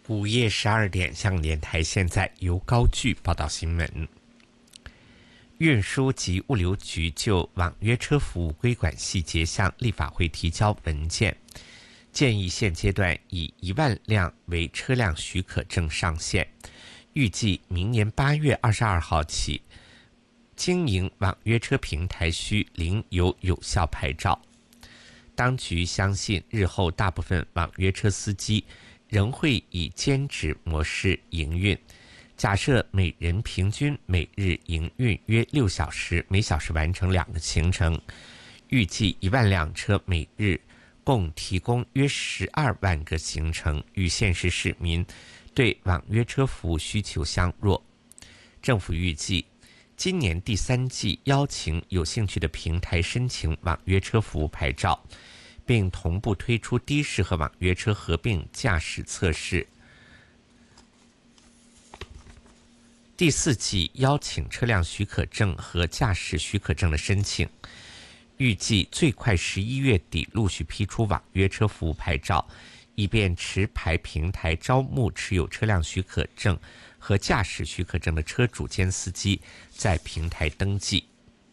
午夜12点，香港电台现在由高炬报道新闻。运输及物流局就网约车服务规管细节向立法会提交文件，建议现阶段以1万辆为车辆许可证上限，预计明年8月22号起，经营网约车平台需领有有效牌照。当局相信日后大部分网约车司机仍会以兼职模式营运，假设每人平均每日营运约6小时，每小时完成2个行程，预计1万辆车每日共提供约12万个行程，与现实市民对网约车服务需求相若。政府预计今年第3季邀请有兴趣的平台申请网约车服务牌照，并同步推出的士和网约车合并驾驶测试。第4季邀请车辆许可证和驾驶许可证的申请，预计最快11月底陆续批出网约车服务牌照，以便持牌平台招募持有车辆许可证和驾驶许可证的车主兼司机在平台登记。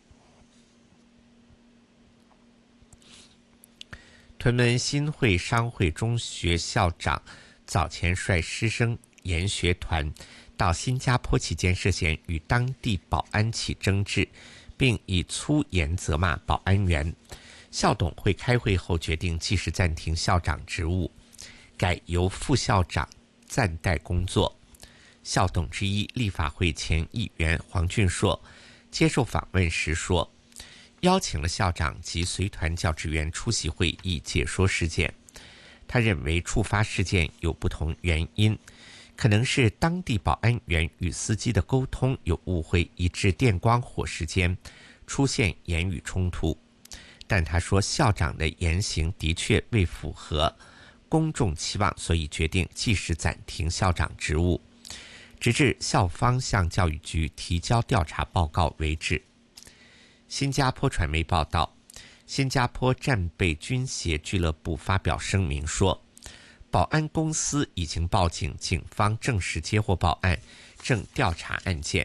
屯门新会商会中学校长早前率师生研学团到新加坡期间涉嫌与当地保安起争执，并以粗言责骂保安员。校董会开会后决定即时暂停校长职务，改由副校长暂代工作。校董之一立法会前议员黄俊硕接受访问时说，邀请了校长及随团教职员出席会议解说事件。他认为触发事件有不同原因，可能是当地保安员与司机的沟通有误会，以致电光火石间出现言语冲突。但他说校长的言行的确未符合公众期望，所以决定即时暂停校长职务，直至校方向教育局提交调查报告为止。新加坡传媒报道，新加坡战备军协俱乐部发表声明说，保安公司已经报警，警方证实接获报案，正调查案件。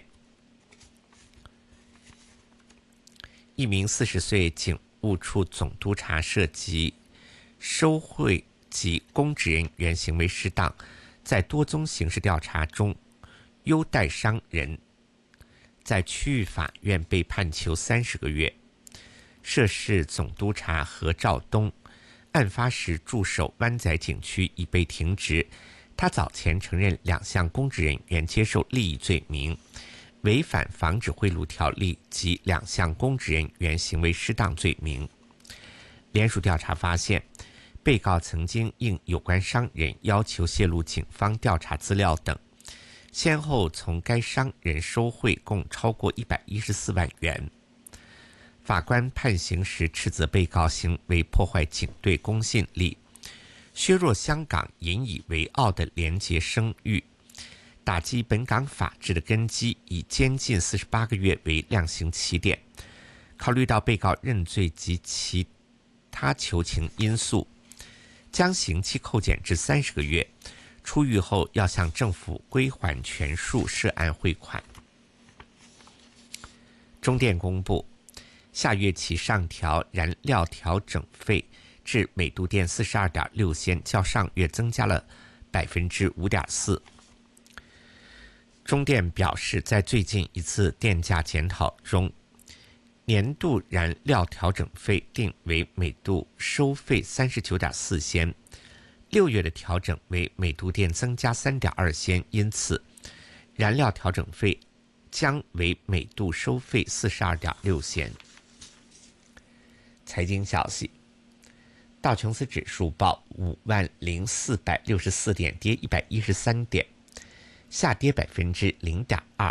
一名40岁警务处总督察涉及收贿及公职人员行为失当，在多宗刑事调查中优待商人，在区域法院被判囚30个月。涉事总督察何兆东案发时驻守湾仔警区已被停职，他早前承认2项公职人员接受利益罪名，违反防止贿赂条例及2项公职人员行为失当罪名。联署调查发现，被告曾经应有关商人要求泄露警方调查资料等，先后从该商人收贿共超过114万元。法官判刑时斥责被告行为破坏警队公信力，削弱香港引以为傲的廉洁声誉，打击本港法治的根基，以监禁48个月为量刑起点。考虑到被告认罪及其他求情因素，将刑期扣减至30个月，出狱后要向政府归还全数涉案汇款。中电公布，下月起上调燃料调整费至每度电42.6仙，较上月增加了5.4%。中电表示，在最近一次电价检讨中，年度燃料调整费定为每度收费39.4仙，6月的调整为每度电增加3.2仙，因此燃料调整费将为每度收费42.6仙。财经消息，道琼斯指数报50464点，跌113点，下跌0.2%。